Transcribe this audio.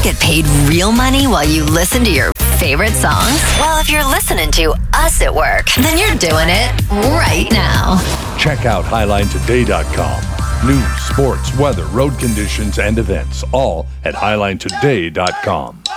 get paid real money while you listen to your favorite songs? Well, if you're listening to us at work, then you're doing it right now. Check out HighlineToday.com. News, sports, weather, road conditions, and events, all at HighlineToday.com.